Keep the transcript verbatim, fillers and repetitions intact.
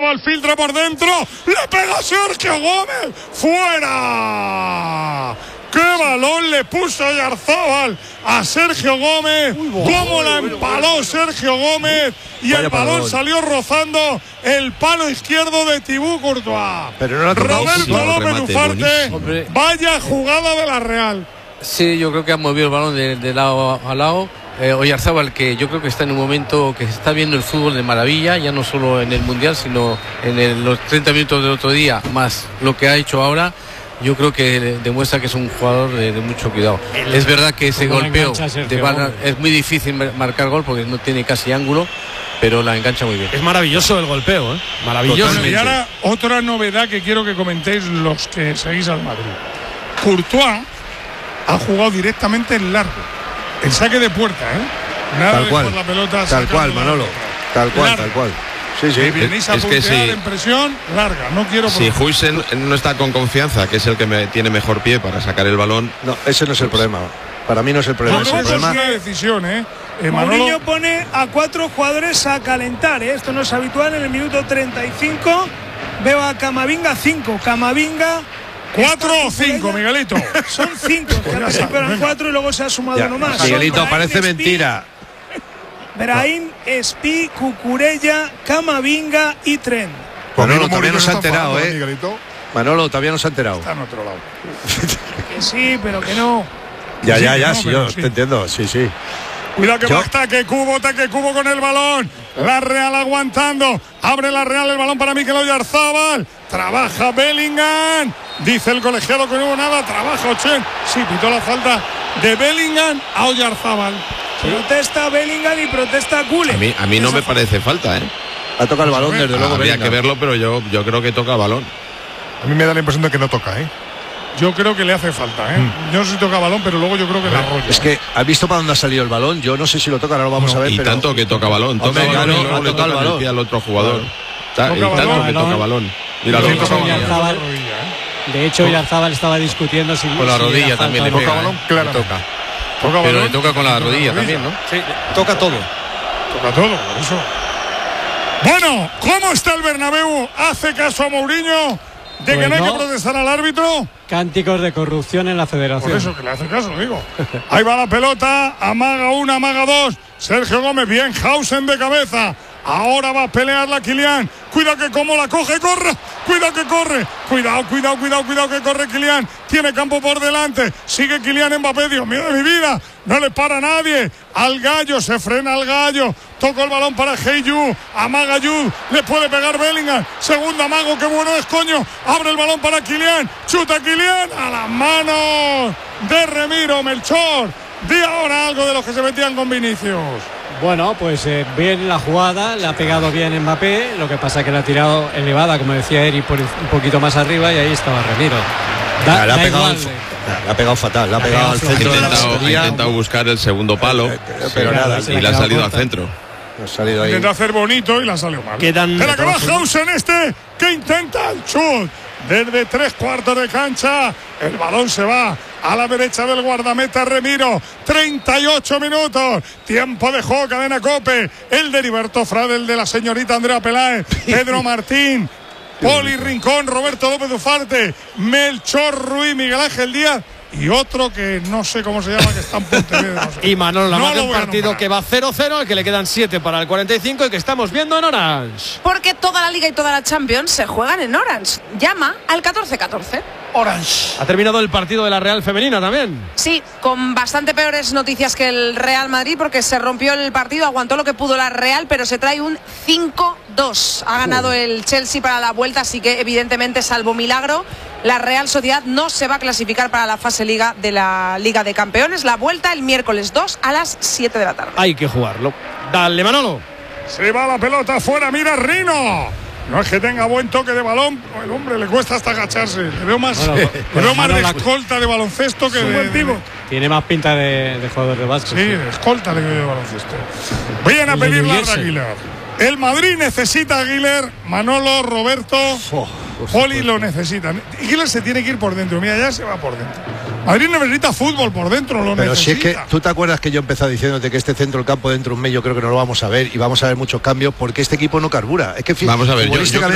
Oyarzábal filtra por dentro, le pega Sergio Gómez, fuera. ¡Qué balón le puso Oyarzábal a Sergio Gómez! Uy, ¡cómo la empaló Sergio Gómez! Y el balón salió rozando el palo izquierdo de Thibaut Courtois. Pero no Roberto López Ufarte, vaya jugada de la Real. Sí, yo creo que ha movido el balón de, de lado a lado. Eh, Oyarzábal, que yo creo que está en un momento que se está viendo el fútbol de maravilla, ya no solo en el Mundial, sino en el, los treinta minutos del otro día, más lo que ha hecho ahora. Yo creo que demuestra que es un jugador de, de mucho cuidado. El, es verdad que ese golpeo de bala, es muy difícil marcar gol porque no tiene casi ángulo, pero la engancha muy bien. Es maravilloso el golpeo, ¿eh? Maravilloso. Totalmente. Y ahora otra novedad que quiero que comentéis los que seguís al Madrid. Courtois ha jugado directamente en largo, el saque de puerta, ¿eh? Nada tal de cual, por la pelota. Tal cual, Manolo. Tal cual, largo. tal cual. Sí, sí. Y venís a es que sí. En presión larga, no quiero. Si Huijsen no está con confianza, que es el que me, tiene mejor pie para sacar el balón. No, ese no es el problema. Para mí no es el problema. No, es el no, problema. Es una decisión, ¿eh? eh Mourinho pone a cuatro jugadores a calentar, ¿eh? Esto no es habitual. En el minuto treinta y cinco veo a Camavinga cinco. Camavinga. ¿Cuatro o cinco, Miguelito? Son cinco. Pues ya eran cuatro y luego se ha sumado ya, uno más. Miguelito, parece mentira. Brahim, Espi, Cucurella, Camavinga y Trent. Manolo, todavía no se ha enterado, ¿eh? Miguelito. Manolo, todavía no se ha enterado. Está en otro lado. Que sí, pero que no. Ya, sí, ya, ya, no, sí, yo sí. te entiendo, sí, sí. Cuidado que va ataque Cubo, ataque Cubo con el balón. La Real aguantando. Abre la Real el balón para Mikel Oyarzábal. Trabaja Bellingham. Dice el colegiado que no hubo nada. Trabaja Ochen. Sí, pitó la falta de Bellingham a Oyarzábal. Sí. Protesta Bellingham y protesta Güle. A mí, a mí no me parece falta, ¿eh? Ha tocado el balón, desde luego. Habría Bellingham. que verlo, pero yo, yo creo que toca el balón. A mí me da la impresión de que no toca, ¿eh? Yo creo que le hace falta, ¿eh? Mm. Yo no sé si toca balón, pero luego yo creo que la arrolla. Es que has visto para dónde ha salido el balón. Yo no sé si lo toca, ahora lo vamos no, a ver. Y pero... tanto que toca balón. Toca Hombre, balón no, y luego le toca el balón al otro jugador. Claro. Y tanto balón, que toca balón. Mira, de, lo hecho, Oyarzábal, de hecho, Oyarzábal estaba discutiendo si con la si rodilla también le pega. Balón, claro. Le toca. Toca pero le toca con la rodilla también, ¿no? Sí, toca todo. Toca todo, por eso. Bueno, ¿cómo está el Bernabéu? ¿Hace caso a Mourinho de pues que no hay no. que protestar al árbitro? Cánticos de corrupción en la federación. Por eso que le hace caso, digo. Ahí va la pelota, amaga una, amaga dos. Sergio Gómez, bien, Hausen de cabeza. Ahora va a pelearla Kylian. Cuidado que como la coge, corre. Cuidado que corre. Cuidado, cuidado, cuidado, cuidado que corre Kylian. Tiene campo por delante. Sigue Kylian Mbappé. Dios mío de mi vida. No le para nadie. Al gallo, se frena al gallo. Toca el balón para Heyu. Amaga Yud. Le puede pegar Bellingham. Segundo amago, qué bueno es, coño. Abre el balón para Kylian. Chuta Kylian. A las manos de Remiro Melchor. Di ahora algo de los que se metían con Vinicius. Bueno, pues eh, bien la jugada, le ha pegado bien Mbappé, lo que pasa es que la ha tirado elevada, como decía Eri, por un poquito más arriba y ahí estaba Remiro. Da, la, ha pegado, la ha pegado fatal, la ha pegado al centro. Ha intentado, ha intentado buscar el segundo palo, eh, eh, pero sí, nada, y le ha salido al centro. Ha salido ahí. Intenta hacer bonito y la salió mal. Quedan Espera que va Hausen este, que intenta el chut. Desde tres cuartos de cancha, el balón se va a la derecha del guardameta Remiro. treinta y ocho minutos, tiempo de juego, cadena COPE. El de Heriberto Frade, el de la señorita Andrea Peláez, Pedro Martín, Poli Rincón, Roberto López Ufarte, Melchor Ruiz, Miguel Ángel Díaz y otro que no sé cómo se llama, que está en Pontevedra. No sé. Y Manolo Lama, no un partido que va cero cero, al que le quedan siete para el cuarenta y cinco y que estamos viendo en Orange. Porque toda la Liga y toda la Champions se juegan en Orange. Llama al catorce catorce. Orange. Ha terminado el partido de la Real Femenina también. Sí, con bastante peores noticias que el Real Madrid, porque se rompió el partido, aguantó lo que pudo la Real, pero se trae un cinco dos. Ha ganado uh. el Chelsea para la vuelta, así que evidentemente, salvo milagro, la Real Sociedad no se va a clasificar para la fase Liga de la Liga de Campeones. La vuelta el miércoles dos a las siete de la tarde. Hay que jugarlo. Dale, Manolo. Se va la pelota afuera, mira Rino. No es que tenga buen toque de balón, el hombre le cuesta hasta agacharse. Le veo más, bueno, le veo más de escolta la... de baloncesto que de, de, de... Tiene más pinta de, de jugador de básquet. Sí, de escolta le veo de baloncesto. Vayan a pedirle a Aguilar. El Madrid necesita a Aguilar, Manolo, Roberto, oh, Poli lo necesitan. Aguilar se tiene que ir por dentro, mira, ya se va por dentro. Madrid necesita fútbol por dentro, lo Pero necesita. si es que tú te acuerdas que yo empezaba diciéndote que este centro del campo dentro de un mes yo creo que no lo vamos a ver y vamos a ver muchos cambios porque este equipo no carbura. Es que vamos a ver, yo, yo